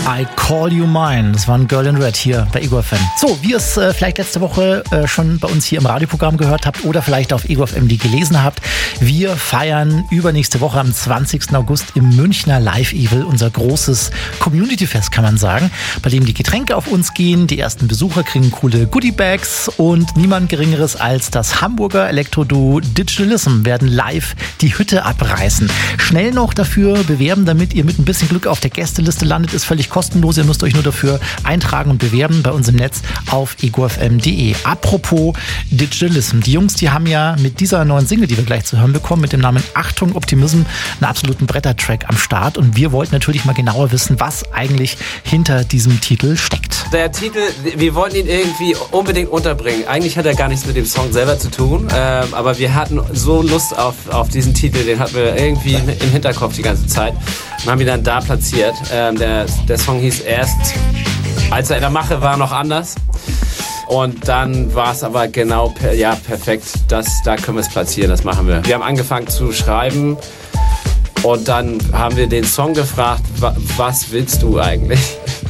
I Call You Mine. Das war ein Girl in Red hier bei Ego FM. So, wie ihr es vielleicht letzte Woche schon bei uns hier im Radioprogramm gehört habt oder vielleicht auf Ego FM gelesen habt, wir feiern übernächste Woche am 20. August im Münchner Live Evil unser großes Community-Fest, kann man sagen, bei dem die Getränke auf uns gehen, die ersten Besucher kriegen coole Goodie-Bags und niemand Geringeres als das Hamburger Elektro-Duo Digitalism werden live die Hütte abreißen. Schnell noch dafür bewerben, damit ihr mit ein bisschen Glück auf der Gästeliste landet, ist völlig kostenlos. Ihr müsst euch nur dafür eintragen und bewerben bei uns im Netz auf egofm.de. Apropos Digitalism. Die Jungs, die haben ja mit dieser neuen Single, die wir gleich zu hören bekommen, mit dem Namen Achtung Optimism, einen absoluten Brettertrack am Start. Und wir wollten natürlich mal genauer wissen, was eigentlich hinter diesem Titel steckt. Der Titel, wir wollten ihn irgendwie unbedingt unterbringen. Eigentlich hat er gar nichts mit dem Song selber zu tun, aber wir hatten so Lust auf diesen Titel, den hatten wir irgendwie im Hinterkopf die ganze Zeit und haben ihn dann da platziert. Der Song hieß erst, als er in der Mache war, noch anders. Und dann war es aber genau perfekt. Da können wir es platzieren, das machen wir. Wir haben angefangen zu schreiben und dann haben wir den Song gefragt, was willst du eigentlich?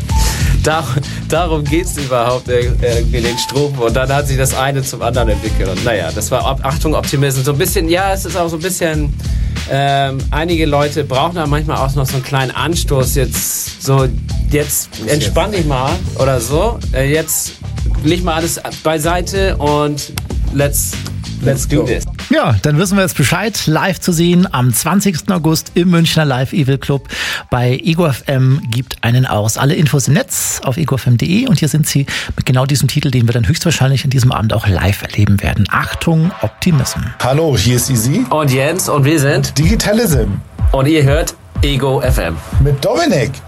Darum geht es überhaupt irgendwie in den Strophen. Und dann hat sich das eine zum anderen entwickelt. Und naja, das war Achtung Optimismus. So ein bisschen, ja, es ist auch so ein bisschen, einige Leute brauchen da manchmal auch noch so einen kleinen Anstoß. Jetzt entspann dich mal oder so. Jetzt leg mal alles beiseite und let's do this. Ja, dann wissen wir jetzt Bescheid. Live zu sehen am 20. August im Münchner Live Evil Club. Bei Ego FM gibt einen aus. Alle Infos im Netz auf egofm.de und hier sind sie mit genau diesem Titel, den wir dann höchstwahrscheinlich an diesem Abend auch live erleben werden. Achtung, Optimism. Hallo, hier ist Easy und Jens und wir sind Digitalism und ihr hört Ego FM mit Dominik.